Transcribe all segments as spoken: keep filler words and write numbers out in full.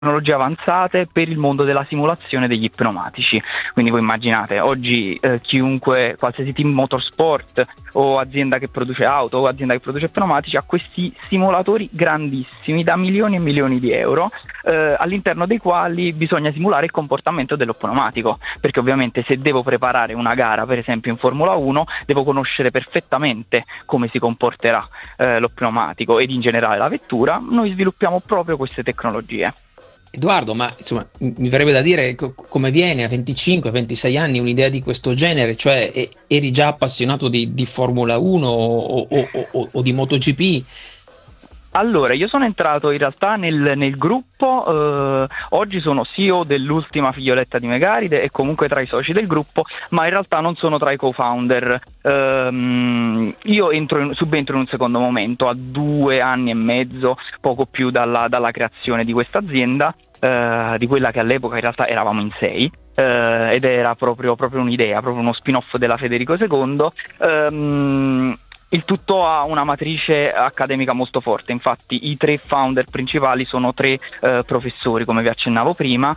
tecnologie avanzate per il mondo della simulazione degli pneumatici. Quindi voi immaginate, oggi eh, chiunque, qualsiasi team motorsport o azienda che produce auto o azienda che produce pneumatici ha questi simulatori grandissimi da milioni e milioni di euro, eh, all'interno dei quali bisogna simulare il comportamento dello pneumatico, perché ovviamente se devo preparare una gara, per esempio in Formula uno, devo conoscere perfettamente come si comporterà eh, lo pneumatico ed in generale la vettura. Noi sviluppiamo proprio queste tecnologie. Edoardo, ma insomma, mi verrebbe da dire co- come viene a venticinque ventisei anni un'idea di questo genere? Cioè, e- eri già appassionato di, di Formula uno o, o- o- o di MotoGP? Allora, io sono entrato in realtà nel, nel gruppo, eh, oggi sono C E O dell'ultima figlioletta di Megaride e comunque tra i soci del gruppo, ma in realtà non sono tra i co-founder. Ehm, io entro in, subentro in un secondo momento, a due anni e mezzo, poco più dalla, dalla creazione di questa azienda, eh, di quella che all'epoca in realtà eravamo in sei. Eh, ed era proprio, proprio un'idea, proprio uno spin-off della Federico secondo. Ehm, Il tutto ha una matrice accademica molto forte, infatti i tre founder principali sono tre eh, professori, come vi accennavo prima,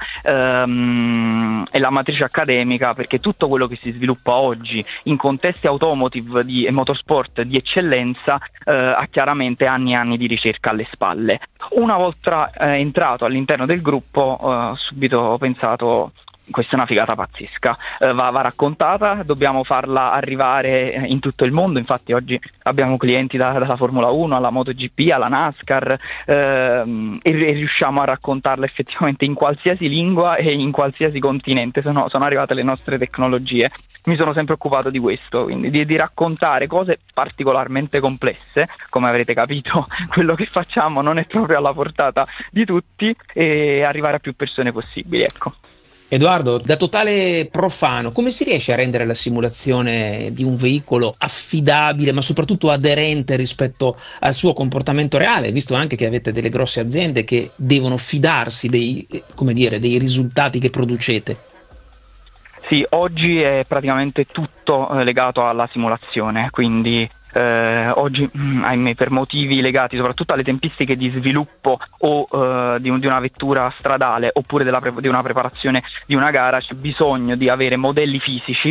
ehm, e la matrice accademica, perché tutto quello che si sviluppa oggi in contesti automotive di, e motorsport di eccellenza eh, ha chiaramente anni e anni di ricerca alle spalle. Una volta eh, entrato all'interno del gruppo, eh, subito ho pensato: questa è una figata pazzesca, eh, va, va raccontata, dobbiamo farla arrivare in tutto il mondo. Infatti oggi abbiamo clienti da, dalla Formula uno alla MotoGP alla NASCAR, ehm, e, e riusciamo a raccontarla effettivamente in qualsiasi lingua e in qualsiasi continente. Sono, sono arrivate le nostre tecnologie. Mi sono sempre occupato di questo, quindi di, di raccontare cose particolarmente complesse. Come avrete capito, quello che facciamo non è proprio alla portata di tutti, e arrivare a più persone possibili, ecco. Edoardo, da totale profano, come si riesce a rendere la simulazione di un veicolo affidabile, ma soprattutto aderente rispetto al suo comportamento reale, visto anche che avete delle grosse aziende che devono fidarsi dei, come dire, dei risultati che producete? Sì, oggi è praticamente tutto eh, legato alla simulazione, quindi eh, oggi, mh, ahimè, per motivi legati soprattutto alle tempistiche di sviluppo o eh, di, un, di una vettura stradale, oppure della pre- di una preparazione di una gara, c'è bisogno di avere modelli fisici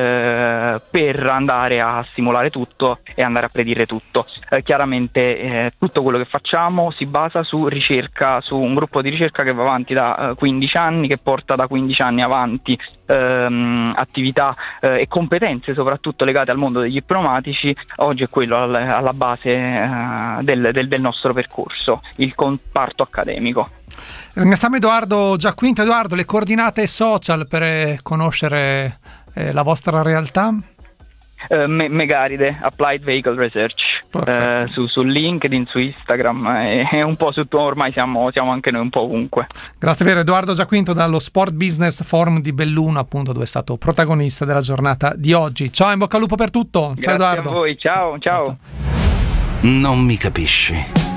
eh, per andare a simulare tutto e andare a predire tutto. Eh, chiaramente eh, tutto quello che facciamo si basa su ricerca, su un gruppo di ricerca che va avanti da eh, quindici anni, che porta da quindici anni avanti ehm, attività eh, e competenze soprattutto legate al mondo degli pneumatici. Oggi è quello al, alla base eh, del, del, del nostro percorso, il comparto accademico. Ringraziamo Edoardo Giaquinto. Edoardo, le coordinate social per conoscere eh, la vostra realtà? Uh, Me- Megaride, Applied Vehicle Research, uh, su, su LinkedIn, su Instagram e, e un po' su, ormai siamo, siamo anche noi un po' ovunque. Grazie vero Edoardo Giaquinto dallo Sport Business Forum di Belluno, appunto, dove è stato protagonista della giornata di oggi. Ciao, in bocca al lupo per tutto. Grazie ciao Edoardo. a voi, ciao, ciao. ciao, ciao. Non mi capisci.